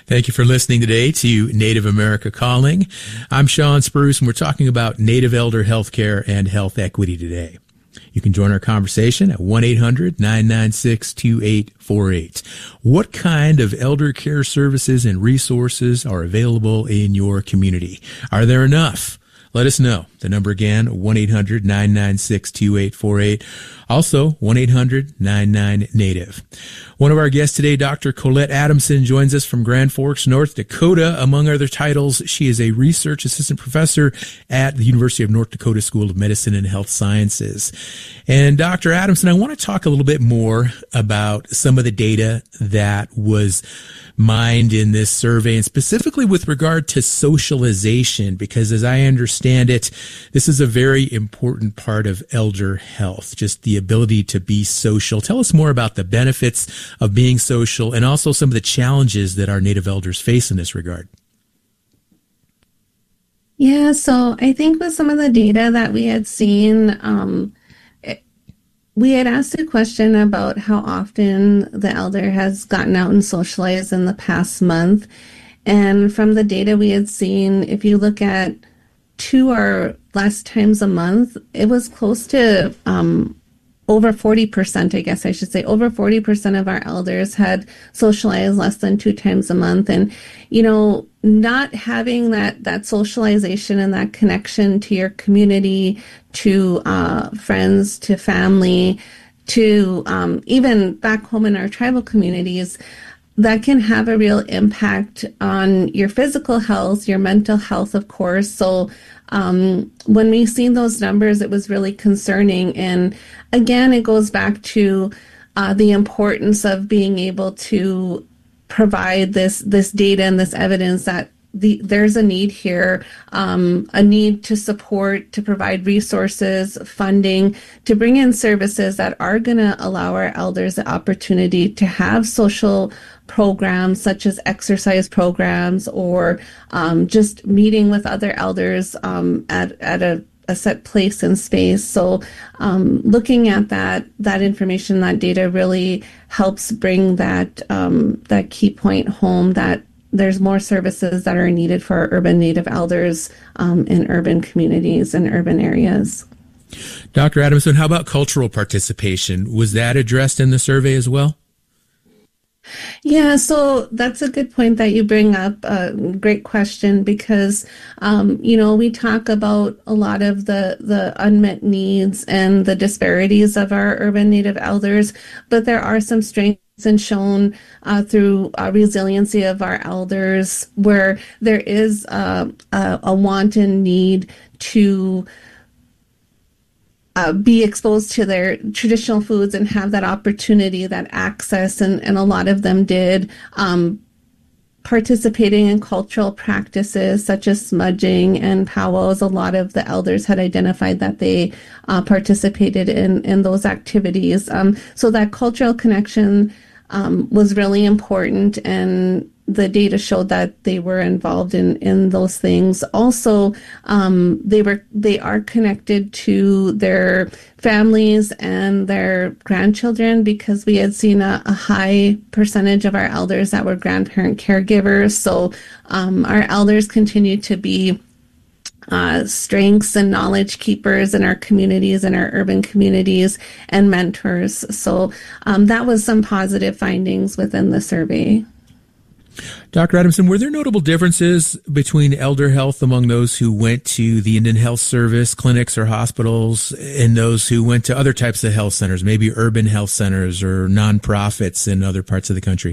Thank you for listening today to Native America Calling. I'm Sean Spruce, and we're talking about Native elder healthcare and health equity today. You can join our conversation at 1-800-996-2848. What kind of elder care services and resources are available in your community? Are there enough? Let us know. The number again, 1-800-996-2848. Also, 1-800-99-NATIVE. One of our guests today, Dr. Colette Adamson, joins us from Grand Forks, North Dakota. Among other titles, she is a research assistant professor at the University of North Dakota School of Medicine and Health Sciences. And Dr. Adamson, I want to talk a little bit more about some of the data that was mined in this survey, and specifically with regard to socialization, because as I understand it, this is a very important part of elder health, just the ability to be social. Tell us more about the benefits of being social and also some of the challenges that our Native elders face in this regard. Yeah, so I think with some of the data that we had seen, we had asked a question about how often the elder has gotten out and socialized in the past month. And from the data we had seen, if you look at 2 or less times a month, it was close to over 40%, I guess I should say. Over 40% of our elders had socialized less than 2 times a month. And, you know, not having that socialization and that connection to your community, to friends, to family, to even back home in our tribal communities, that can have a real impact on your physical health, your mental health, of course. So when we seen those numbers, it was really concerning. And again, it goes back to the importance of being able to provide this data and this evidence that there's a need here, a need to support, to provide resources, funding, to bring in services that are going to allow our elders the opportunity to have social programs such as exercise programs or just meeting with other elders at a set place and space. So looking at that information, that data really helps bring that key point home, that there's more services that are needed for our urban Native elders in urban communities and urban areas. Dr. Adamson, how about cultural participation? Was that addressed in the survey as well? Yeah, so that's a good point that you bring up. Great question, because, we talk about a lot of the unmet needs and the disparities of our urban Native elders, but there are some strengths and shown through resiliency of our elders where there is a want and need to be exposed to their traditional foods and have that opportunity, that access, and a lot of them did. Participating in cultural practices such as smudging and powwows, a lot of the elders had identified that they participated in those activities. So that cultural connection was really important, and the data showed that they were involved in those things. Also, they are connected to their families and their grandchildren, because we had seen a high percentage of our elders that were grandparent caregivers. So our elders continue to be strengths and knowledge keepers in our communities, in our urban communities, and mentors. So that was some positive findings within the survey. Dr. Adamson, were there notable differences between elder health among those who went to the Indian Health Service clinics or hospitals and those who went to other types of health centers, maybe urban health centers or nonprofits in other parts of the country?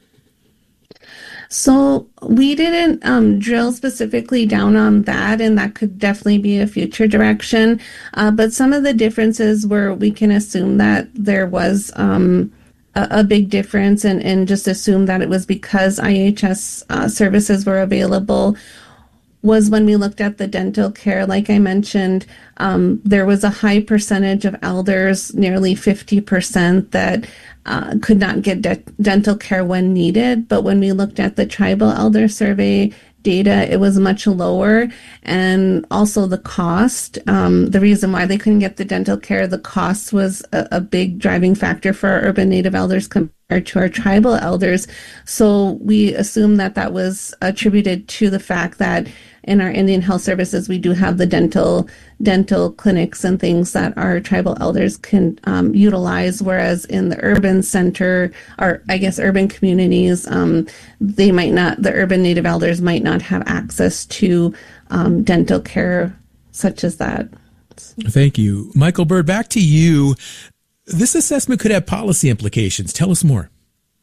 So we didn't drill specifically down on that, and that could definitely be a future direction. But some of the differences where we can assume that there was a big difference, and just assume that it was because IHS services were available, was when we looked at the dental care. Like I mentioned, there was a high percentage of elders, nearly 50%, that could not get dental care when needed. But when we looked at the tribal elder survey data, it was much lower. And also the cost, the reason why they couldn't get the dental care, the cost was a big driving factor for our urban Native elders compared or to our tribal elders. So we assume that that was attributed to the fact that in our Indian Health Services, we do have the dental clinics and things that our tribal elders can utilize, whereas in the urban center, or I guess urban communities, they might not, the urban Native elders might not have access to dental care such as that. Thank you. Michael Bird, back to you. This assessment could have policy implications. Tell us more.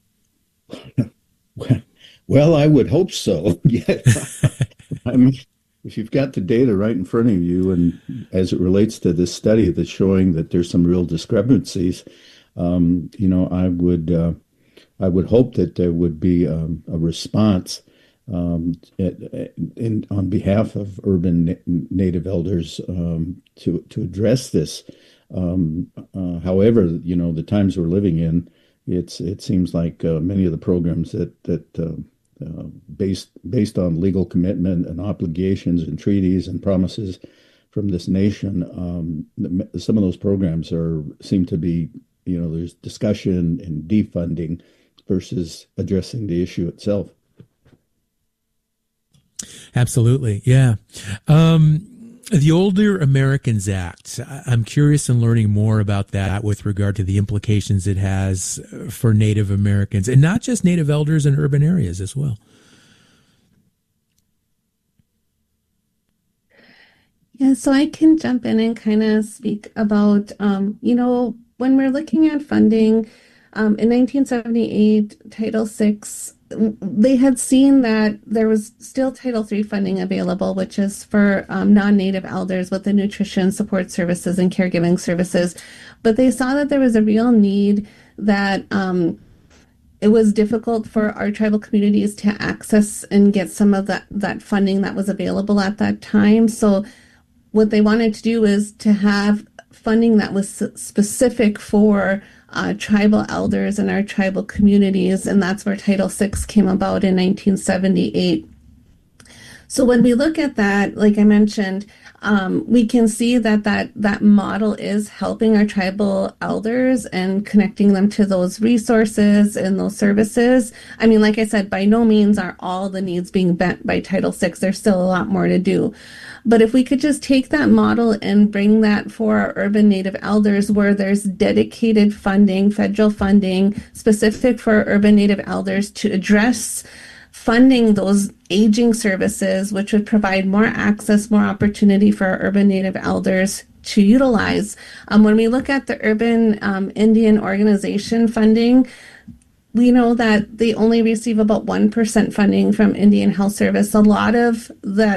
Well, I would hope so. Yeah. I mean, if you've got the data right in front of you, and as it relates to this study that's showing that there's some real discrepancies, I would hope that there would be a response on behalf of urban Native elders to address this. However, the times we're living in, it seems like many of the programs that based on legal commitment and obligations and treaties and promises from this nation, some of those programs seem to be, there's discussion and defunding versus addressing the issue itself. Absolutely. Yeah. The Older Americans Act, I'm curious in learning more about that with regard to the implications it has for Native Americans, and not just Native elders in urban areas as well. Yeah, so I can jump in and kind of speak about, when we're looking at funding, in 1978, Title VI, they had seen that there was still Title III funding available, which is for non-Native elders with the nutrition support services and caregiving services. But they saw that there was a real need, that it was difficult for our tribal communities to access and get some of that funding that was available at that time. So what they wanted to do is to have funding that was specific for tribal elders and our tribal communities, and that's where Title VI came about in 1978. So when we look at that, like I mentioned, we can see that model is helping our tribal elders and connecting them to those resources and those services. I mean, like I said, by no means are all the needs being met by Title VI. There's still a lot more to do. But if we could just take that model and bring that for our urban Native elders, where there's dedicated funding, federal funding, specific for urban Native elders to address funding those aging services, which would provide more access, more opportunity for our urban Native elders to utilize. When we look at the urban Indian organization funding, we know that they only receive about 1% funding from Indian Health Service. A lot of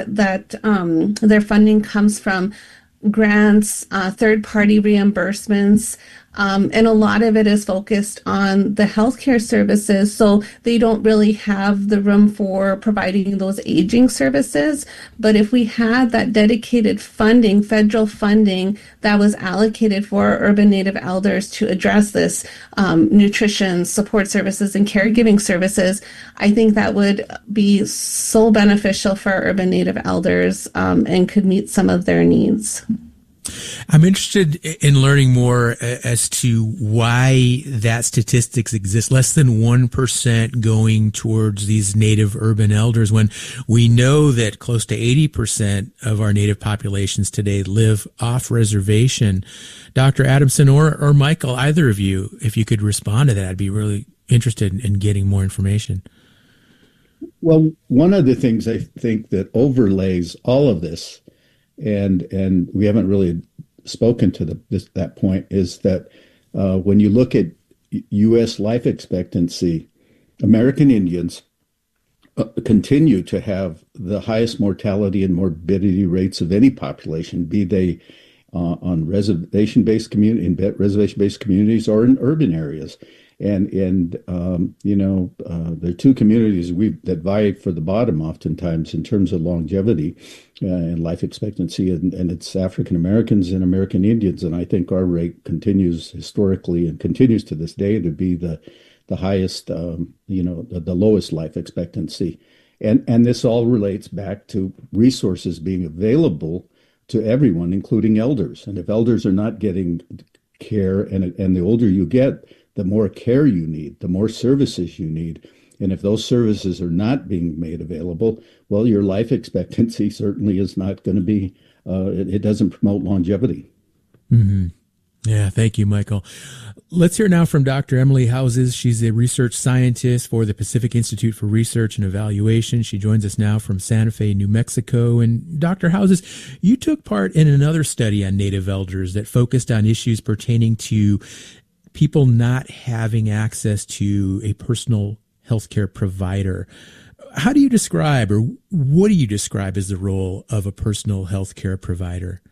their funding comes from grants, third-party reimbursements, and a lot of it is focused on the healthcare services. So they don't really have the room for providing those aging services. But if we had that dedicated funding, federal funding that was allocated for urban Native elders to address this, nutrition, support services, and caregiving services, I think that would be so beneficial for urban Native elders, and could meet some of their needs. I'm interested in learning more as to why that statistics exist. Less than 1% going towards these Native urban elders, when we know that close to 80% of our Native populations today live off reservation. Dr. Adamson or Michael, either of you, if you could respond to that, I'd be really interested in getting more information. Well, one of the things I think that overlays all of this, and we haven't really spoken to that point, is that when you look at U.S. life expectancy, American Indians continue to have the highest mortality and morbidity rates of any population, be they on reservation-based communities or in urban areas. And there are two communities that vie for the bottom oftentimes in terms of longevity and life expectancy, and it's African Americans and American Indians. And I think our rate continues historically and continues to this day to be the highest, the lowest life expectancy. And this all relates back to resources being available to everyone, including elders. And if elders are not getting care, and the older you get, the more care you need, the more services you need. And if those services are not being made available, well, your life expectancy certainly is not going to be, it doesn't promote longevity. Mm-hmm. Yeah, thank you, Michael. Let's hear now from Dr. Emily Houses. She's a research scientist for the Pacific Institute for Research and Evaluation. She joins us now from Santa Fe, New Mexico. And Dr. Houses, you took part in another study on Native elders that focused on issues pertaining to people not having access to a personal healthcare provider. How do you describe, or what do you describe as the role of a personal healthcare provider?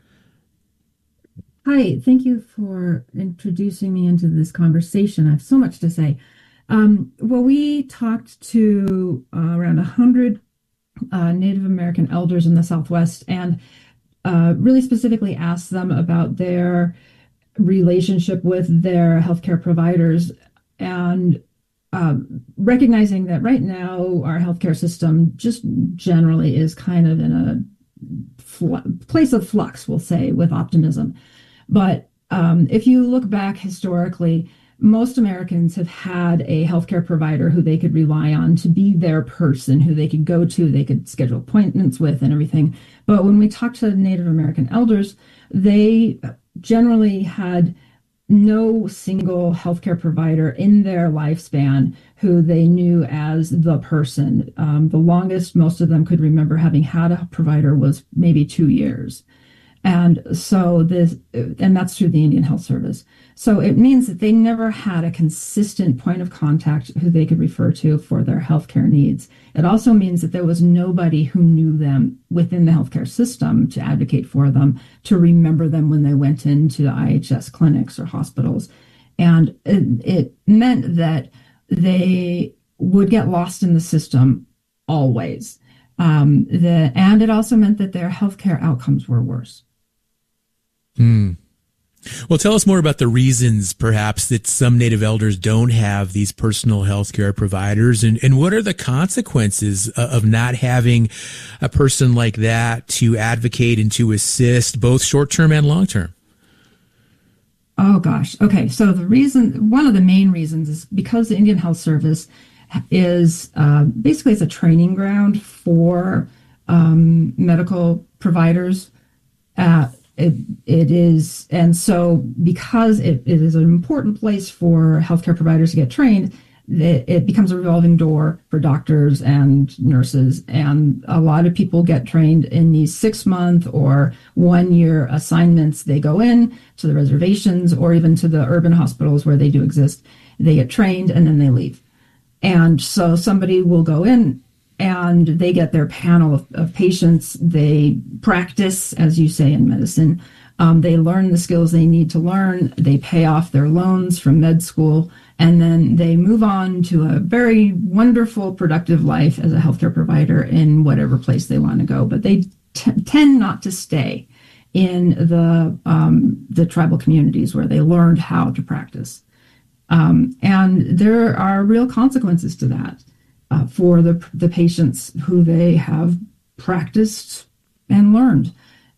Hi, thank you for introducing me into this conversation. I have so much to say. Well, we talked to around 100 Native American elders in the Southwest and really specifically asked them about their relationship with their healthcare providers, and recognizing that right now our healthcare system just generally is kind of in a place of flux, we'll say, with optimism. But if you look back historically, most Americans have had a healthcare provider who they could rely on to be their person, who they could go to, they could schedule appointments with and everything. But when we talk to Native American elders, they generally had no single healthcare provider in their lifespan who they knew as the person. The longest most of them could remember having had a provider was maybe 2 years. And so and that's through the Indian Health Service. So it means that they never had a consistent point of contact who they could refer to for their healthcare needs. It also means that there was nobody who knew them within the healthcare system to advocate for them, to remember them when they went into the IHS clinics or hospitals. And it meant that they would get lost in the system always. And it also meant that their healthcare outcomes were worse. Well, tell us more about the reasons, perhaps, that some Native elders don't have these personal health care providers, and what are the consequences of not having a person like that to advocate and to assist, both short-term and long-term? Oh, gosh. Okay, so one of the main reasons is because the Indian Health Service is basically it's a training ground for medical providers. It is, and so because it is an important place for healthcare providers to get trained, it becomes a revolving door for doctors and nurses. And a lot of people get trained in these 6-month or 1-year assignments. They go in to the reservations or even to the urban hospitals where they do exist. They get trained and then they leave. And so somebody will go in and they get their panel of patients. They practice, as you say, in medicine. They learn the skills they need to learn. They pay off their loans from med school, and then they move on to a very wonderful, productive life as a healthcare provider in whatever place they want to go. But they tend not to stay in the tribal communities where they learned how to practice. And there are real consequences to that. For the patients who they have practiced and learned.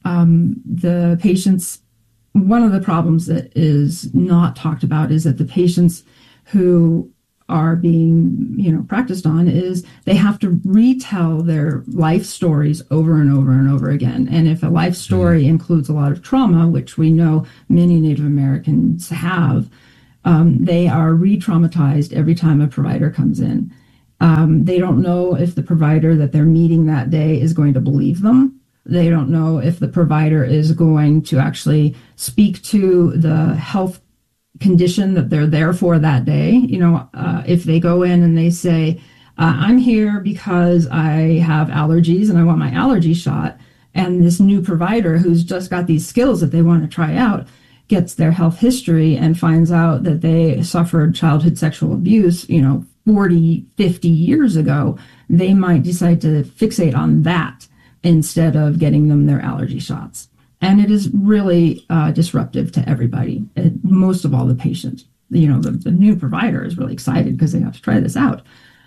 The patients, one of the problems that is not talked about is that the patients who are being, practiced on is they have to retell their life stories over and over and over again. And if a life story includes a lot of trauma, which we know many Native Americans have, they are re-traumatized every time a provider comes in. They don't know if the provider that they're meeting that day is going to believe them. They don't know if the provider is going to actually speak to the health condition that they're there for that day. If they go in and they say, I'm here because I have allergies and I want my allergy shot, and this new provider who's just got these skills that they want to try out gets their health history and finds out that they suffered childhood sexual abuse, 40, 50 years ago, they might decide to fixate on that instead of getting them their allergy shots. And it is really disruptive to everybody, most of all the patients. The new provider is really excited because they have to try this out.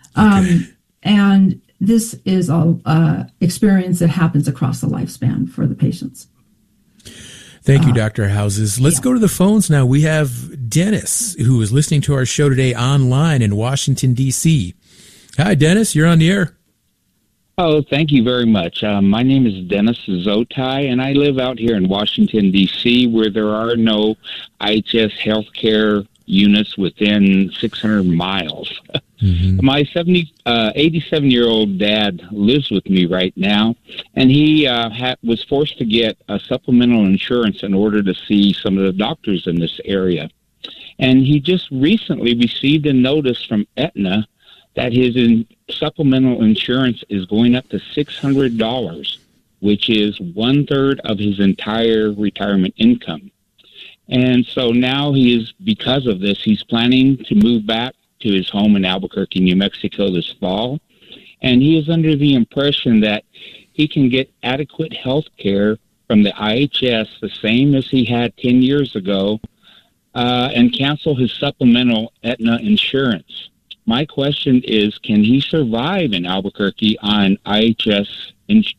And this is an experience that happens across the lifespan for the patients. Thank you, Dr. Houses. Let's go to the phones now. We have Dennis, who is listening to our show today online in Washington, D.C. Hi, Dennis. You're on the air. Oh, thank you very much. My name is Dennis Zotai, and I live out here in Washington, D.C., where there are no IHS healthcare units within 600 miles. Mm-hmm. My 87-year-old dad lives with me right now, and he was forced to get a supplemental insurance in order to see some of the doctors in this area. And he just recently received a notice from Aetna that his supplemental insurance is going up to $600, which is 1/3 of his entire retirement income. And so now because of this, he's planning to move back to his home in Albuquerque, New Mexico this fall. And he is under the impression that he can get adequate health care from the IHS, the same as he had 10 years ago, and cancel his supplemental Aetna insurance. My question is, can he survive in Albuquerque on IHS? He's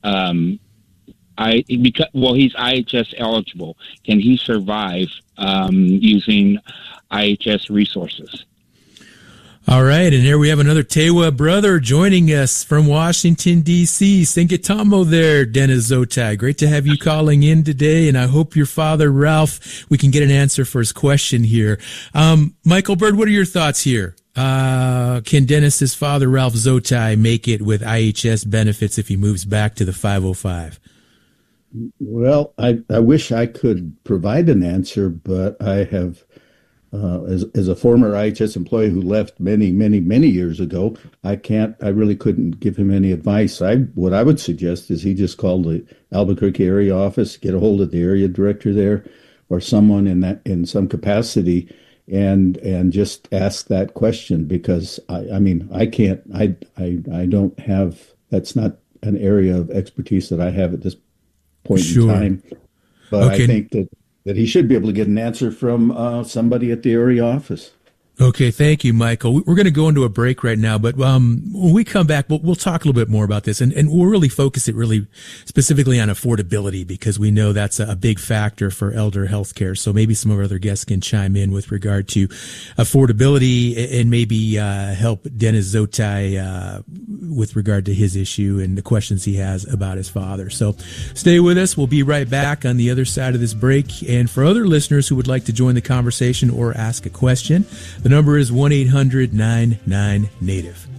IHS eligible. Can he survive using IHS resources? All right, and here we have another Tewa brother joining us from Washington, D.C. Sinkatamo there, Dennis Zotai. Great to have you calling in today, and I hope your father, Ralph, we can get an answer for his question here. Michael Bird, what are your thoughts here? Can Dennis's father, Ralph Zotai, make it with IHS benefits if he moves back to the 505? Well, I wish I could provide an answer, but I have, as a former IHS employee who left many years ago, I really couldn't give him any advice. What I would suggest is he just call the Albuquerque area office, get a hold of the area director there, or someone in some capacity, and just ask that question, because I don't have, that's not an area of expertise that I have at this point in time. But okay. I think that he should be able to get an answer from somebody at the area office. Okay, thank you, Michael. We're going to go into a break right now, but when we come back, we'll talk a little bit more about this, and we'll really focus it really specifically on affordability, because we know that's a big factor for elder healthcare. So maybe some of our other guests can chime in with regard to affordability and maybe help Dennis Zotai with regard to his issue and the questions he has about his father. So stay with us. We'll be right back on the other side of this break. And for other listeners who would like to join the conversation or ask a question, the number is 1-800-99-NATIVE.